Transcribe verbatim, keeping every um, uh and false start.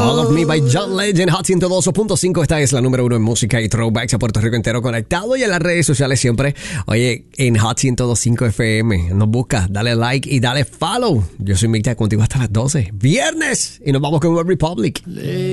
All of Me by John Legend, Hot ciento dos punto cinco. Esta es la número uno en música y throwbacks a Puerto Rico entero conectado y en las redes sociales siempre. Oye, en Hot ciento dos punto cinco F M. Nos busca, dale like y dale follow. Yo soy Micta, contigo hasta las doce. Viernes. Y nos vamos con One Republic.